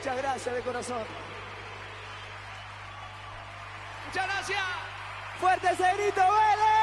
Muchas gracias de corazón. Muchas gracias. Fuerte ese grito, Vélez.